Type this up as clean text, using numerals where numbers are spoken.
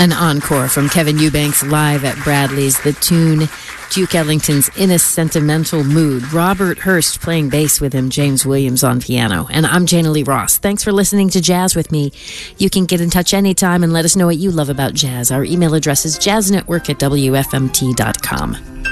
An encore from Kevin Eubanks live at Bradley's. The tune, Duke Ellington's In a Sentimental Mood. Robert Hurst playing bass with him, James Williams on piano. And I'm Jana Lee Ross. Thanks for listening to Jazz with me. You can get in touch anytime and let us know what you love about jazz. Our email address is jazznetwork@wfmt.com.